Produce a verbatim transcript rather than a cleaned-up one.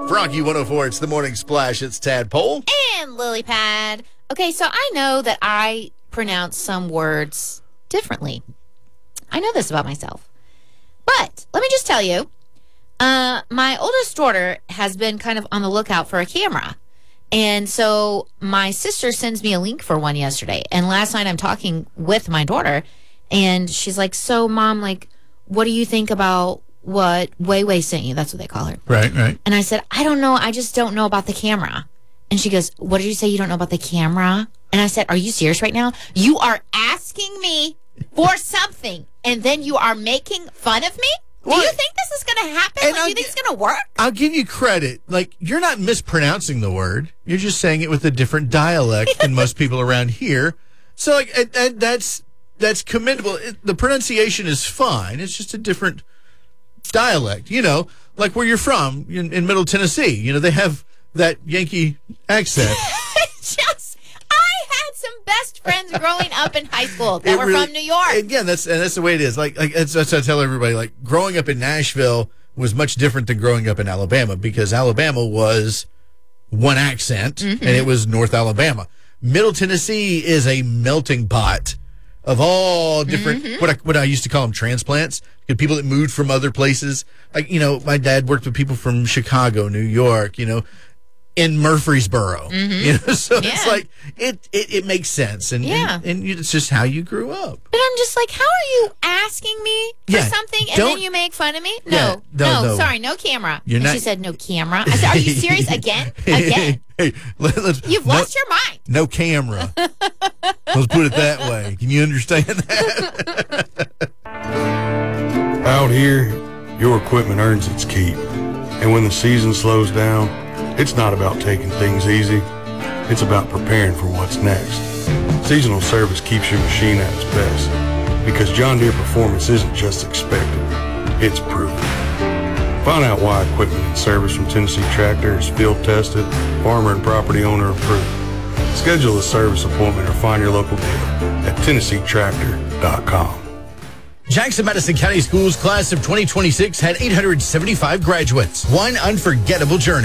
Froggy one oh four, it's the Morning Splash. It's Tadpole. And Lily Pad. Okay, so I know that I pronounce some words differently. I know this about myself. But let me just tell you, uh, my oldest daughter has been kind of on the lookout for a camera. And so my sister sends me a link for one yesterday. And last night I'm talking with my daughter, and she's like, so, Mom, like, what do you think about what Weiwei sent you? That's what they call her. Right, right. And I said, I don't know. I just don't know about the camera. And she goes, what did you say you don't know about the camera? And I said, are you serious right now? You are asking me for something, and then you are making fun of me? Do Well, you think this is going to happen? and Like, do I'll you think gi- it's going to work? I'll give you credit. Like, you're not mispronouncing the word. You're just saying it with a different dialect than most people around here. So, like, and, and that's that's commendable. It, the pronunciation is fine. It's just a different dialect. You know, like where you're from in, in Middle Tennessee. You know, they have that Yankee accent. Just, I had some best friends growing up in high school that It were really- from New York. Again, that's and that's the way it is. Like, like that's, that's what I tell everybody. Like, growing up in Nashville was much different than growing up in Alabama, because Alabama was one accent, Mm-hmm. and it was North Alabama. Middle Tennessee is a melting pot of all different Mm-hmm. what I, what I used to call them transplants. People that moved from other places. Like, you know, my dad worked with people from Chicago, New York. You know, in Murfreesboro. You know, so it's Mm-hmm. Yeah. like it, it it makes sense, and Yeah. and, and you, it's just how you grew up. But I'm just like, how are you asking me for Yeah, something and don't- then you make fun of me? Yeah, No, no, no, no. sorry, no camera. You're and not- she said, no camera. I said, are you serious again? Again? Hey, let, let's, You've no, lost your mind. no camera. Let's put it that way. Can you understand that? Out here, your equipment earns its keep. And when the season slows down, it's not about taking things easy. It's about preparing for what's next. Seasonal service keeps your machine at its best, because John Deere performance isn't just expected, it's proven. Find out why equipment and service from Tennessee Tractor is field tested, farmer and property owner approved. Schedule a service appointment or find your local dealer at Tennessee Tractor dot com. Jackson-Madison County Schools class of twenty twenty-six had eight hundred seventy-five graduates. One unforgettable journey.